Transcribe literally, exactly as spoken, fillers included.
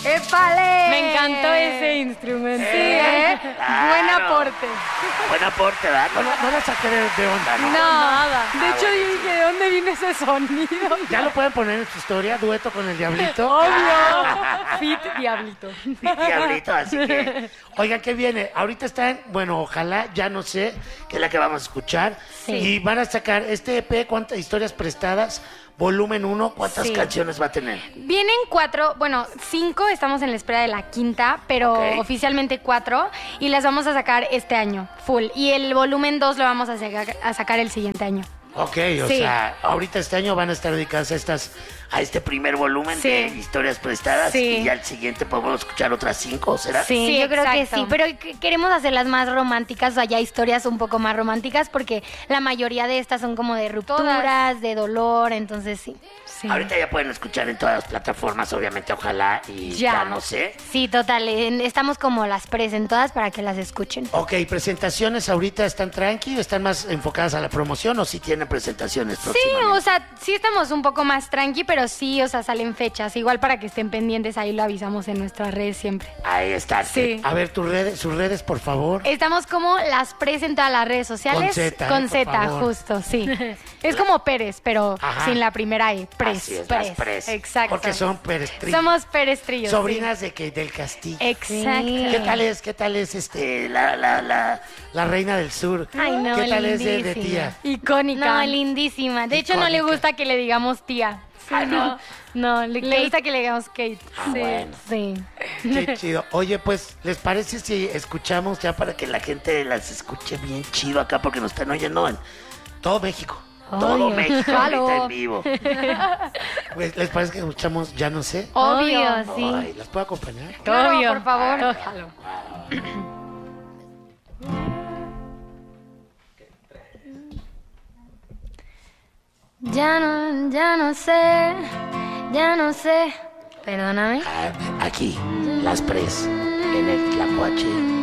¡Épale! Me encantó ese instrumento. Sí, ¿eh? Claro. Buen aporte. Buen aporte, ¿verdad? No, la- no la saqué de, de onda, ¿no? No, Nada. de hecho yo dije, ¿de dónde viene ese sonido? Ya lo pueden poner en su historia, dueto con el Diablito. Obvio. Fit Diablito. Diablito, así que... Oigan, ¿qué viene? Ahorita están, bueno, ojalá, ya no sé, que es la que vamos a escuchar. Sí. Y van a sacar este E P, ¿cuántas historias prestadas? Volumen uno, ¿cuántas Sí. canciones va a tener? Vienen cuatro, bueno, cinco, estamos en la espera de la quinta, pero Ok. oficialmente cuatro, y las vamos a sacar este año, full. Y el volumen dos lo vamos a sacar, a sacar el siguiente año. Ok, o Sí. sea, ahorita este año van a estar dedicadas a estas, a este primer volumen Sí. de historias prestadas Sí. y ya el siguiente podemos escuchar otras cinco, ¿será? Sí, Sí, yo creo que exacto. sí, pero que- queremos hacerlas más románticas, o sea, ya historias un poco más románticas, porque la mayoría de estas son como de rupturas, Todas. de dolor, entonces sí. Sí. Ahorita ya pueden escuchar en todas las plataformas, obviamente, ojalá, y ya, no sé. Sí, total, en- estamos como las presentadas para que las escuchen. Ok, presentaciones ahorita están tranqui, están más enfocadas a la promoción o si tienen presentaciones Sí, próximamente. o sea, sí estamos un poco más tranqui, pero sí, o sea, salen fechas. Igual para que estén pendientes, ahí lo avisamos en nuestras redes siempre. Ahí está. Sí. A ver, tus redes, sus redes, por favor. Estamos como las pres en todas las redes sociales. Con Z, Con eh, por Z, favor. justo, sí. Es como Pérez, pero Ajá. sin la primera E. Pres. Así es, las Pres. Exacto. Porque son perestrillos. Somos Perestrillos. Sobrinas de que del Castillo. sí. Exacto. ¿Qué tal es, qué tal es este, la, la, la, la reina del sur? Ay, no, ¿Qué tal es de, de lindísima. tía? Icónica. No, lindísima. De hecho, no le Icónica. gusta que le digamos tía. Sí, Ah, ¿no? no. No, le, le Kate. gusta que le digamos Kate. Ah, sí. bueno. Sí. Qué chido. Oye, pues, ¿les parece si escuchamos ya para que la gente las escuche bien chido acá? Porque nos están oyendo en todo México. Todo Obvio. México Jalo. ahorita en vivo. Pues, ¿les parece que escuchamos Ya No Sé? Obvio, sí. Ay, ¿las puedo acompañar? Claro, Obvio. por favor. Ojalá. Ya no, ya no sé, ya no sé. Perdóname. Ah, aquí, las Pres, en el Tlacuache.